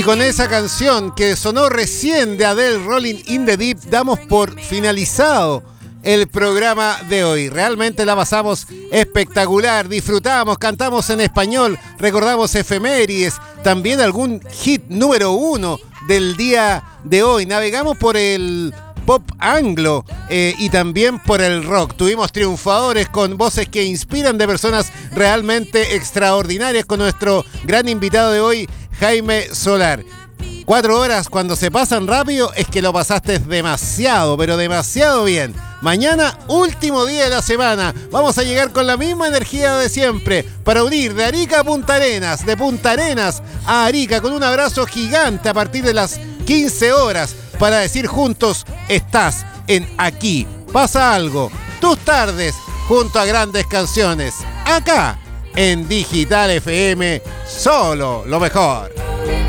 Y con esa canción que sonó recién de Adele, Rolling in the Deep, damos por finalizado el programa de hoy. Realmente la pasamos espectacular, disfrutamos, cantamos en español, recordamos efemérides, también algún hit número 1 del día de hoy. Navegamos por el pop anglo y también por el rock. Tuvimos triunfadores con voces que inspiran, de personas realmente extraordinarias, con nuestro gran invitado de hoy, Jaime Solar. 4 horas cuando se pasan rápido es que lo pasaste demasiado, pero demasiado bien. Mañana, último día de la semana, vamos a llegar con la misma energía de siempre para unir de Arica a Punta Arenas, de Punta Arenas a Arica, con un abrazo gigante a partir de las 15 horas para decir juntos: estás en Aquí Pasa Algo, tus tardes junto a grandes canciones, acá en Digital FM, solo lo mejor.